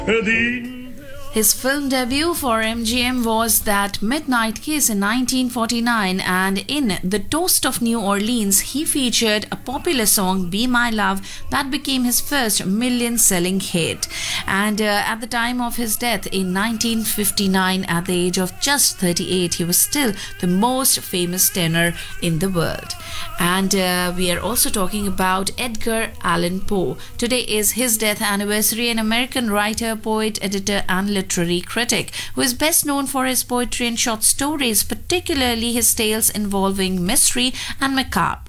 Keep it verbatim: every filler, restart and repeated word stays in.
His film debut for M G M was That Midnight Kiss in nineteen forty-nine, and in The Toast of New Orleans, he featured a popular song, Be My Love, that became his first million-selling hit. And uh, at the time of his death in nineteen fifty-nine, at the age of just thirty-eight, he was still the most famous tenor in the world. And uh, we are also talking about Edgar Allan Poe. Today is his death anniversary, an American writer, poet, editor, and literary critic who is best known for his poetry and short stories, particularly his tales involving mystery and macabre.